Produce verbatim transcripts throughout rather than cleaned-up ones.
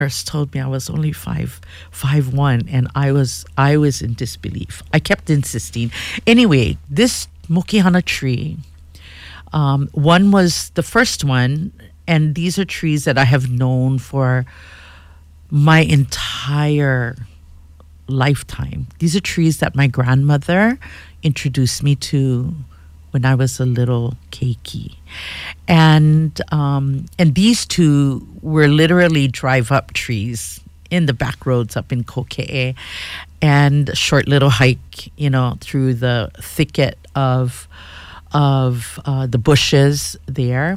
first told me I was only five, five one, and I was I was in disbelief. I kept insisting. Anyway, this Mokihana tree, um, one was the first one, and these are trees that I have known for my entire lifetime. These are trees that my grandmother introduced me to when I was a little keiki. And um, and these two were literally drive-up trees in the back roads up in Koke'e, and a short little hike, you know, through the thicket of of uh, the bushes there.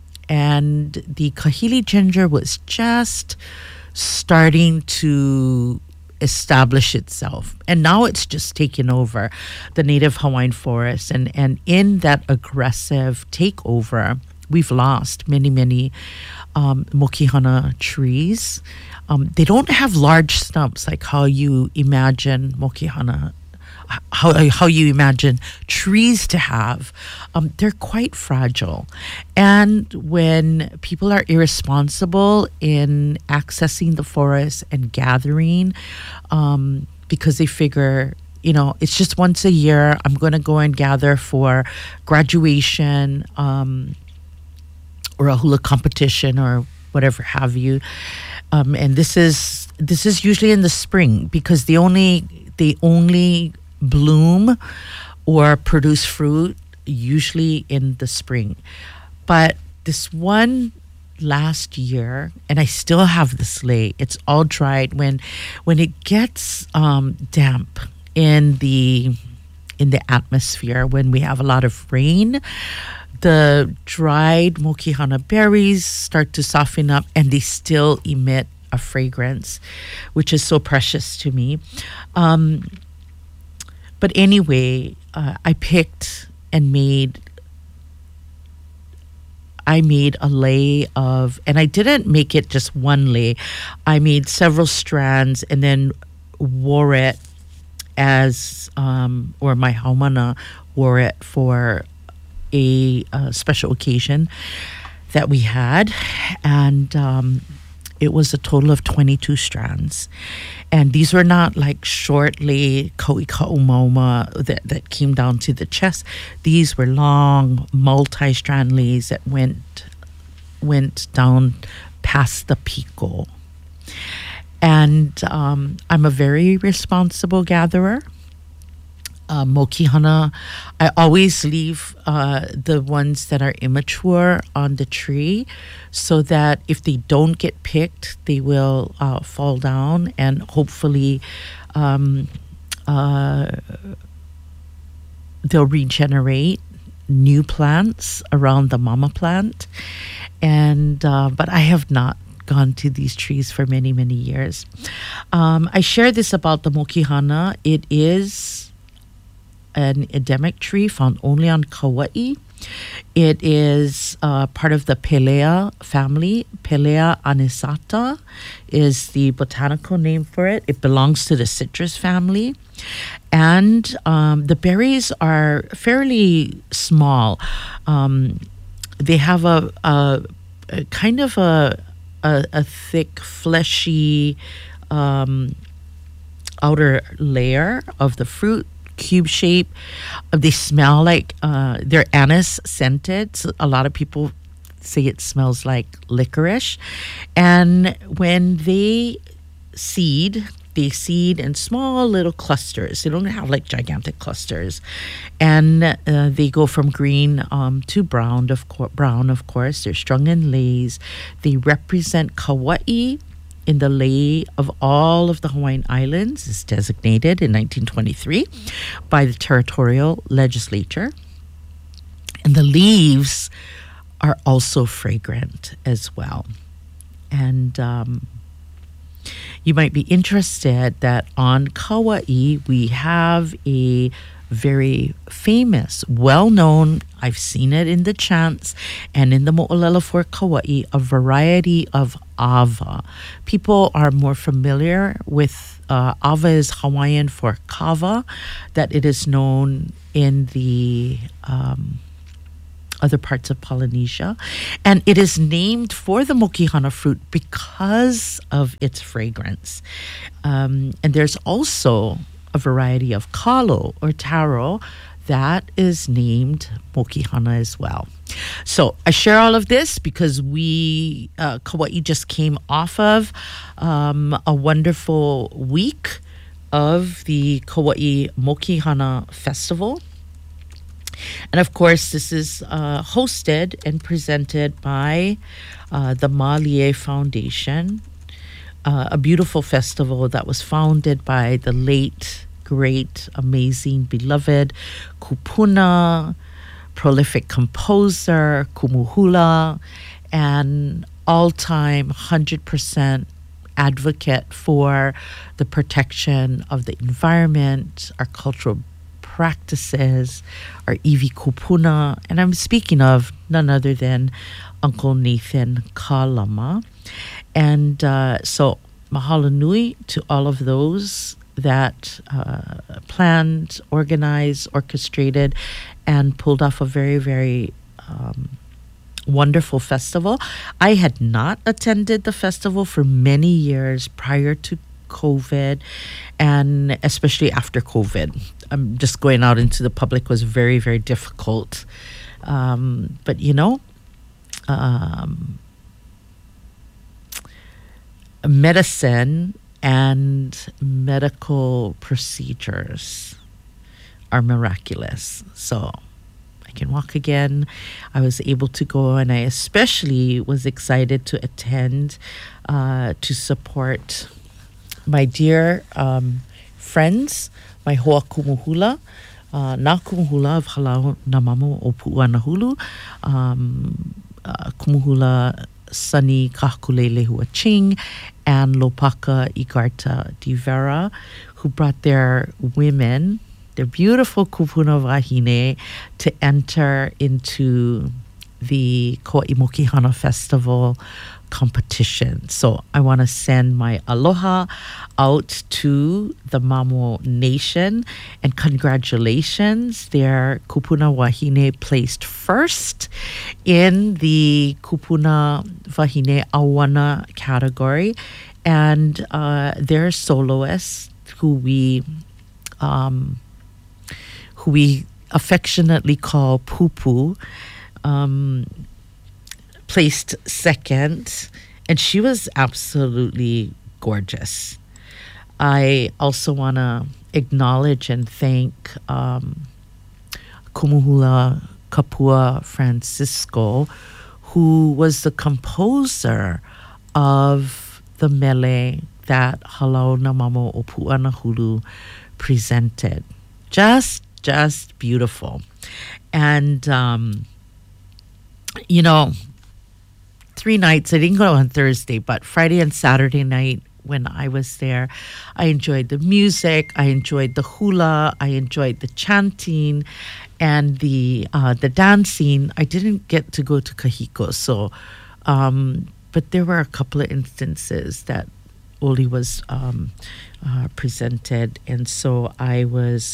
And the kahili ginger was just starting to establish itself, and now it's just taken over the native Hawaiian forest, and and in that aggressive takeover, we've lost many many um, Mokihana trees. Um, they don't have large stumps like how you imagine Mokihana, how how you imagine trees to have. Um, they're quite fragile, and when people are irresponsible in accessing the forest and gathering, um, because they figure, you know, it's just once a year, I'm going to go and gather for graduation, um, or a hula competition or whatever have you, um, and this is this is usually in the spring, because they only they only bloom or produce fruit usually in the spring. But this one last year, and I still have the sleigh, it's all dried. When when it gets um, damp in the in the atmosphere, when we have a lot of rain, the dried Mokihana berries start to soften up, and they still emit a fragrance, which is so precious to me. Um, But anyway, uh, I picked and made, I made a lei of, and I didn't make it just one lei. I made several strands and then wore it as, um, or my haumana wore it for a, a special occasion that we had. And um, it was a total of twenty-two strands. And these were not like short lei kauikaumauma that, that came down to the chest. These were long, multi-strand leis that went went down past the piko. And um, I'm a very responsible gatherer. Uh, Mokihana, I always leave uh, the ones that are immature on the tree, so that if they don't get picked, they will uh, fall down, and hopefully um, uh, they'll regenerate new plants around the mama plant. And uh, but I have not gone to these trees for many, many years. Um, I share this about the Mokihana. It is an endemic tree found only on Kauai. It is uh, part of the Pelea family. Pelea anisata is the botanical name for it. It belongs to the citrus family. And um, the berries are fairly small. Um, they have a, a, a kind of a, a, a thick, fleshy um, outer layer of the fruit, cube shape. They smell like uh, they're anise scented. So a lot of people say it smells like licorice. And when they seed, they seed in small little clusters. They don't have like gigantic clusters, and uh, they go from green um, to brown. Of course, brown. Of course, they're strung in leis. They represent Kauai in the lei of all of the Hawaiian Islands. Is designated in nineteen twenty-three by the territorial legislature. And the leaves are also fragrant as well. And um, you might be interested that on Kauai we have a very famous, well-known, I've seen it in the chants and in the Mo'olelo for Kauai, a variety of ava. People are more familiar with uh, ava is Hawaiian for kava, that it is known in the um, other parts of Polynesia. And it is named for the mokihana fruit because of its fragrance. Um, and there's also a variety of kalo or taro that is named mokihana as well. So I share all of this because we, uh, Kauai just came off of um, a wonderful week of the Kauai Mokihana Festival. And of course, this is uh, hosted and presented by uh, the Malie Foundation, uh, a beautiful festival that was founded by the late, great, amazing, beloved kupuna, prolific composer, Kumuhula, and all-time one hundred percent advocate for the protection of the environment, our cultural practices, our iwi kupuna. And I'm speaking of none other than Uncle Nathan Kalama. And uh, so mahalo nui to all of those that uh, planned, organized, orchestrated, and pulled off a very, very um, wonderful festival. I had not attended the festival for many years prior to COVID, and especially after COVID. Um, just going out into the public was very, very difficult. Um, but, you know, um, medicine and medical procedures are miraculous. So I can walk again. I was able to go, and I especially was excited to attend uh, to support my dear um, friends, my hoa kumuhula, uh, na kumuhula of Halau na Mamo o Pu'uanahulu, um, uh, kumuhula Sunny Kahakulele Huaching, and Lopaka Igarta Di Vera, who brought their women, their beautiful kupuna wahine, to enter into the Kauai Mokihana Festival competition. So I want to send my aloha out to the Mamo Nation, and congratulations. Their kupuna wahine placed first in the kupuna wahine awana category, and uh, their soloists, who we um, who we affectionately call Pupu, um, placed second, and she was absolutely gorgeous. I also want to acknowledge and thank um, Kumuhula Kapua Francisco, who was the composer of the mele that Halau na Mamo o Pu'uanahulu presented. Just, just beautiful. And, um, you know, three nights, I didn't go on Thursday, but Friday and Saturday night when I was there, I enjoyed the music, I enjoyed the hula, I enjoyed the chanting and the uh, the dancing. I didn't get to go to Kahiko, so, um, but there were a couple of instances that Oli was um, uh, presented, and so I was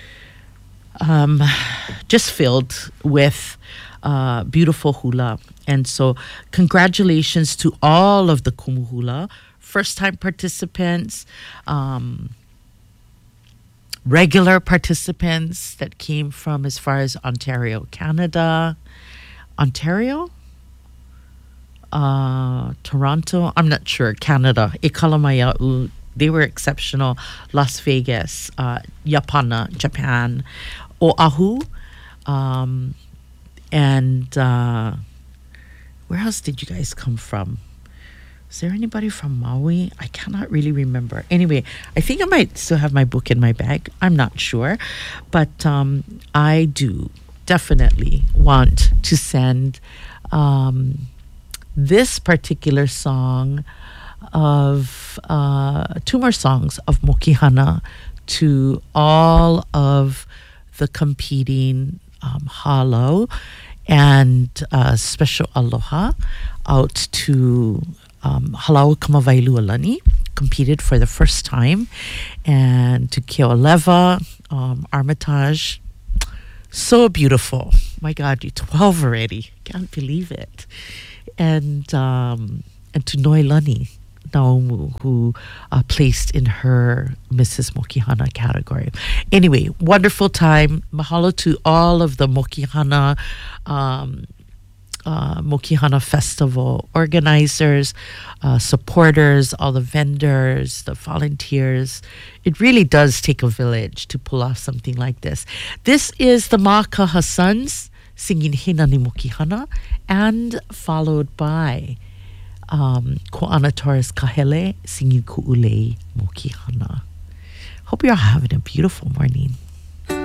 um, just filled with uh, beautiful hula. And so congratulations to all of the kumuhula, first-time participants, um, regular participants that came from as far as Ontario, Canada, Ontario, uh, Toronto, I'm not sure, Canada, Ikalamaya'u, they were exceptional, Las Vegas, uh, Yapana, Japan, Oahu, um, and uh, where else did you guys come from? Is there anybody from Maui? I cannot really remember. Anyway, I think I might still have my book in my bag. I'm not sure. But um, I do definitely want to send um, this particular song of uh, two more songs of Mokihana to all of the competing um, halo and uh, special aloha out to um, Halau Kamawailualani, competed for the first time, and to Keolewa, um, Armitage. So beautiful. my God, you're twelve already. Can't believe it. And um, and to Noelani Naumu, who uh, placed in her Missus Mokihana category. Anyway, wonderful time. Mahalo to all of the Mokihana um, uh, Mokihana Festival organizers, uh, supporters, all the vendors, the volunteers. It really does take a village to pull off something like this. This is the Makaha Sons singing Hinani Mokihana, and followed by um, Ko'ana Torres Kahele singing Ku'ulei Mokihana. Hope you're having a beautiful morning.